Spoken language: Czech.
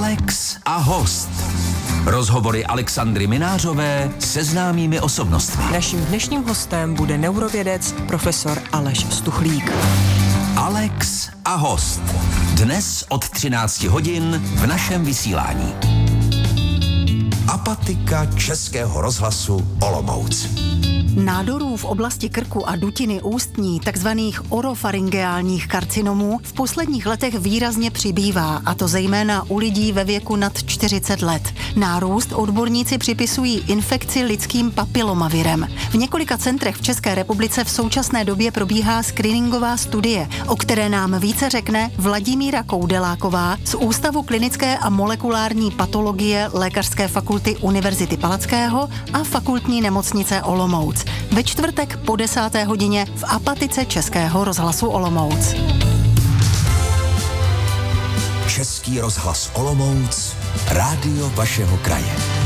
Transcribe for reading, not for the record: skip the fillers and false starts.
Alex a host. Rozhovory Alexandry Minářové se známými osobnostmi. Naším dnešním hostem bude neurovědec profesor Aleš Stuchlík. Alex a host. Dnes od 13 hodin v našem vysílání. Apatika Českého rozhlasu Olomouc. Nádorů v oblasti krku a dutiny ústní, takzvaných orofaringeálních karcinomů, v posledních letech výrazně přibývá, a to zejména u lidí ve věku nad 40 let. Nárůst odborníci připisují infekci lidským papilomavirem. V několika centrech v České republice v současné době probíhá screeningová studie, o které nám více řekne Vladimíra Koudeláková z Ústavu klinické a molekulární patologie Lékařské fakulty Univerzity Palackého a Fakultní nemocnice Olomouc. Ve čtvrtek po 10. hodině v Apatice Českého rozhlasu Olomouc. Český rozhlas Olomouc, rádio vašeho kraje.